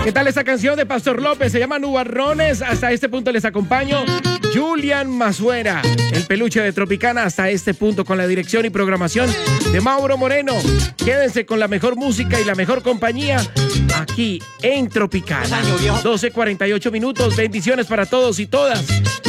¿Qué tal esta canción de Pastor López? Se llama Nubarrones. Hasta este punto les acompaño Julian Mazuera, el peluche de Tropicana. Hasta este punto con la dirección y programación de Mauro Moreno. Quédense con la mejor música y la mejor compañía aquí en Tropicana. 12:48 minutos. Bendiciones para todos y todas.